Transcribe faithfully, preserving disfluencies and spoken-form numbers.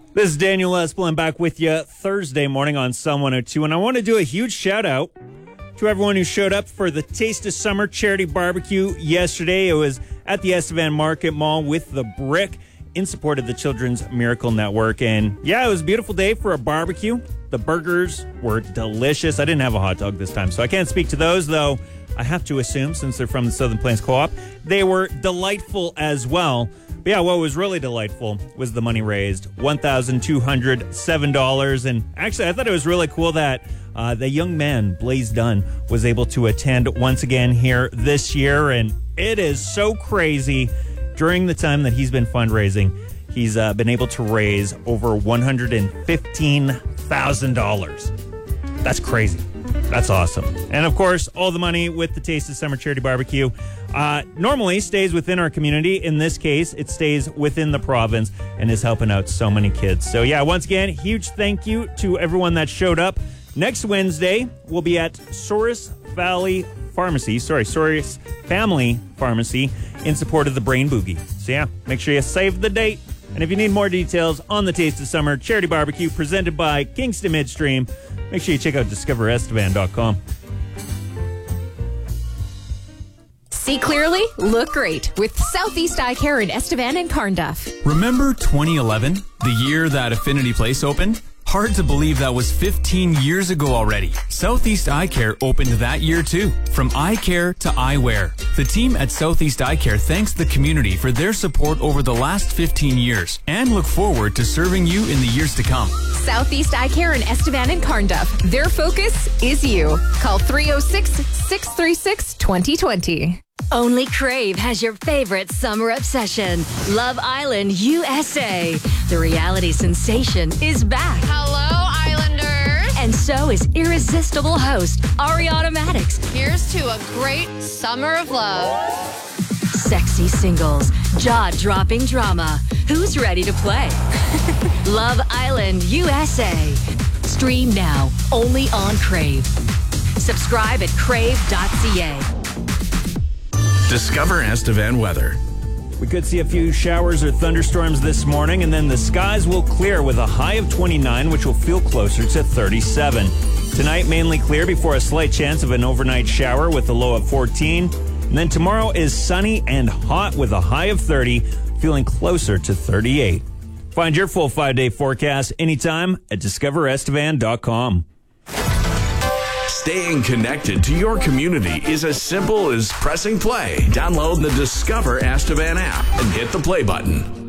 This is Daniel Espel. I'm back with you Thursday morning on Sun one oh two, and I want to do a huge shout out to everyone who showed up for the Taste of Summer charity barbecue yesterday. It was at the Estevan Market Mall with the Brick in support of the Children's Miracle Network. And yeah, it was a beautiful day for a barbecue. The burgers were delicious. I didn't have a hot dog this time, so I can't speak to those, though I have to assume, since they're from the Southern Plains Co-op, they were delightful as well. But yeah, what was really delightful was the money raised, one thousand two hundred seven dollars. And actually, I thought it was really cool that uh, the young man, Blaze Dunn, was able to attend once again here this year. And it is so crazy. During the time that he's been fundraising, he's uh, been able to raise over one hundred fifteen thousand dollars. That's crazy. That's awesome. And of course, all the money with the Taste of Summer Charity Barbecue uh, normally stays within our community. In this case, it stays within the province and is helping out so many kids. So yeah, once again, huge thank you to everyone that showed up. Next Wednesday, we'll be at Souris Valley Pharmacy, sorry, Souris Family Pharmacy in support of the Brain Boogie. So yeah, make sure you save the date. And if you need more details on the Taste of Summer Charity Barbecue presented by Kingston Midstream, make sure you check out discover estevan dot com. See clearly, look great with Southeast Eye Care in Estevan and Carnduff. Remember twenty eleven, the year that Affinity Place opened? Hard to believe that was fifteen years ago already. Southeast Eye Care opened that year too. From eye care to eyewear. The team at Southeast Eye Care thanks the community for their support over the last fifteen years and look forward to serving you in the years to come. Southeast Eye Care in Estevan and Carnduff. Their focus is you. Call three oh six, six three six, two oh two oh. Only Crave has your favorite summer obsession. Love Island U S A. The reality sensation is back. Hello, Islanders. And so is irresistible host Ariana Maddox. Here's to a great summer of love. Sexy singles, jaw-dropping drama. Who's ready to play? Love Island U S A. Stream now, only on Crave. Subscribe at crave dot c a. Discover Estevan weather. We could see a few showers or thunderstorms this morning, and then the skies will clear with a high of twenty-nine, which will feel closer to thirty-seven. Tonight, mainly clear before a slight chance of an overnight shower with a low of fourteen. And then tomorrow is sunny and hot with a high of thirty, feeling closer to thirty-eight. Find your full five-day forecast anytime at discover estevan dot com. Staying connected to your community is as simple as pressing play. Download the Discover Estevan app and hit the play button.